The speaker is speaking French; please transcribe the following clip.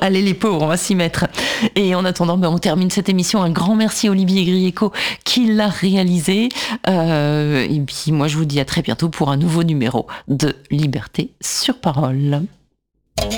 Allez les pauvres, on va s'y mettre. Et en attendant, on termine cette émission. Un grand merci à Olivier Grieco qui l'a réalisé. Et puis moi, je vous dis à très bientôt pour un nouveau numéro de Liberté sur Parole.